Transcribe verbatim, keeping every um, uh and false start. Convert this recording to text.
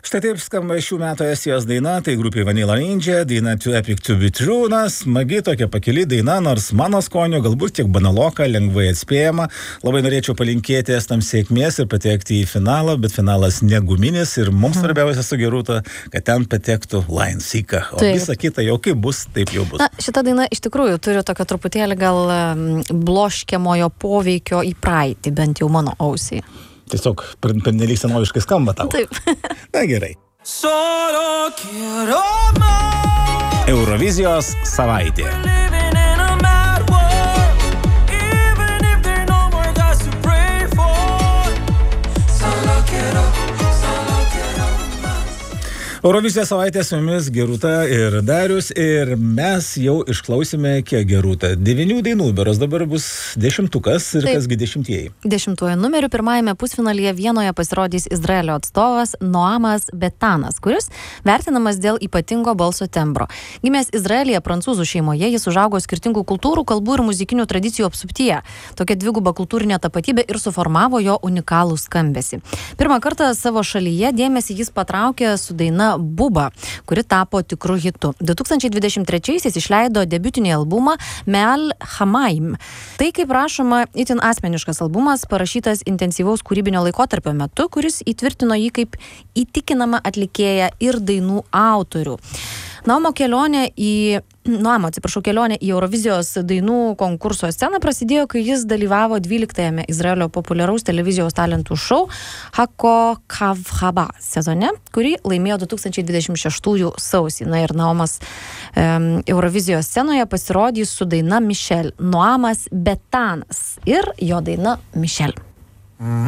Štai taip skamba šių metų Estijos daina, tai grupė Vanilla Ninja, daina Too Epic to be True, na, smagi tokia pakili daina, nors mano skonio galbūt tiek banaloka, lengvai atspėjama. Labai norėčiau palinkėti estams sėkmės ir patekti į finalą, bet finalas ne guminis ir mums svarbiausia su Gerūta, kad ten patektų Lion Seeker. O taip. Visa kita jau kaip bus, taip jau bus. Na, šita daina iš tikrųjų turi tokio truputėlį gal bloškiamojo poveikio į praeitį, bent jau mano ausiai. Tiesiog pernelyg senoviškai skamba tau. Taip. Na gerai. Eurovizijos savaitė. Eurovizijos savaitė su jumis Gerūta ir Darius ir mes jau išklausėme kiek Gerūta. Devinių dainų, beros dabar bus dešimtukas ir Taip. kasgi dešimtieji. Dešimtuoju numeriu pirmajame pusfinalyje Vienoje pasirodys Izraelio atstovas Noamas Betanas, kuris vertinamas dėl ypatingo balso tembro. Gimęs Izraelyje prancūzų šeimoje, jis užaugo skirtingų kultūrų, kalbų ir muzikinių tradicijų apsuptyje. Tokia dviguba kultūrinė tapatybė ir suformavo jo unikalų skambesį. Pirmą kartą savo šalyje dėmesį jis patraukė su daina Buba, kuri tapo tikru hitu. du tūkstančiai dvidešimt trečiaisiais išleido debiutinį albumą Me'al Hamaim. Tai, kaip rašoma, itin asmeniškas albumas, parašytas intensyvaus kūrybinio laikotarpio metu, kuris įtvirtino jį kaip įtikinamą atlikėją ir dainų autorių. Noamo kelionė į Noamo, atsiprašau, kelionė į Eurovizijos dainų konkurso sceną prasidėjo, kai jis dalyvavo dvyliktajame Izraelio populiaraus televizijos talentų šou Hako Kavhaba sezone, kurį laimėjo du tūkstančiai dvidešimt šeštųjų sausį. Na ir Naomas um, Eurovizijos scenoje pasirodys su daina Michelle. Noamas Betanas ir jo daina Michelle.